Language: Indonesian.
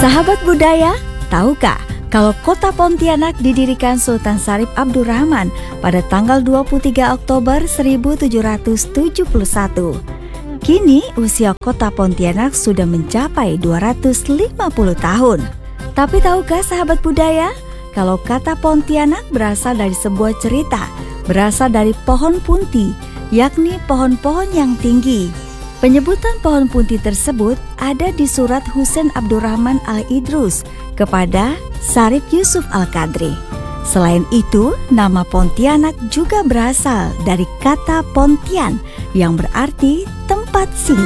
Sahabat budaya, tahukah kalau kota Pontianak didirikan Sultan Syarif Abdurrahman pada tanggal 23 Oktober 1771. Kini usia kota Pontianak sudah mencapai 250 tahun. Tapi tahukah sahabat budaya, kalau kata Pontianak berasal dari sebuah cerita, berasal dari pohon punti, yakni pohon-pohon yang tinggi. Penyebutan pohon punti tersebut ada di surat Husain Abdurrahman Al-Idrus kepada Syarif Yusuf Al-Qadri. Selain itu, nama Pontianak juga berasal dari kata Pontian yang berarti tempat singgah.